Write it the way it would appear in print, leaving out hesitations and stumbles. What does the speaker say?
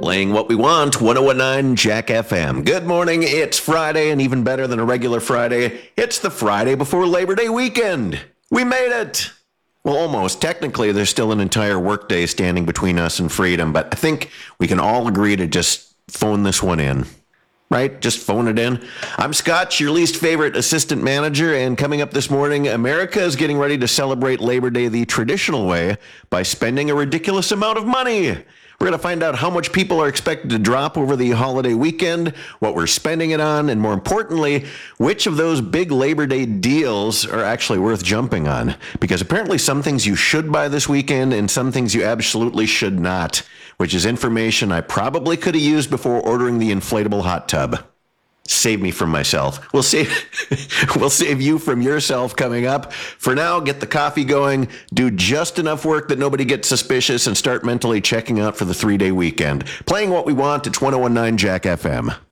Playing what we want, 1019 Jack FM. Good morning, it's Friday, and even better than a regular Friday, it's the Friday before Labor Day weekend. We made it! Well, almost. Technically, there's still an entire workday standing between us and freedom, but I think we can all agree to just phone this one in. Right? Just phone it in. I'm Scott, your least favorite assistant manager, and coming up this morning, America is getting ready to celebrate Labor Day the traditional way by spending a ridiculous amount of money. We're going to find out how much people are expected to drop over the holiday weekend, what we're spending it on, and more importantly, which of those big Labor Day deals are actually worth jumping on. Because apparently some things you should buy this weekend and some things you absolutely should not, which is information I probably could have used before ordering the inflatable hot tub. Save me from myself. We'll save you from yourself coming up. For now, get the coffee going, do just enough work that nobody gets suspicious, and start mentally checking out for the 3-day weekend. Playing what we want, it's 1019 Jack FM.